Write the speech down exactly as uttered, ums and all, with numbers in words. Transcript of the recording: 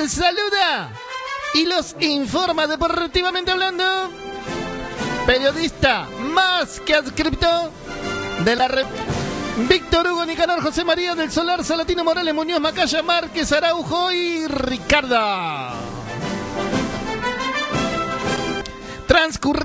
les saluda y los informa deportivamente hablando. Periodista más que adscripto de la red. Víctor Hugo Nicanor José María del Solar Salatino Morales Muñoz Macaya Márquez Araujo y Ricardo. Transcurre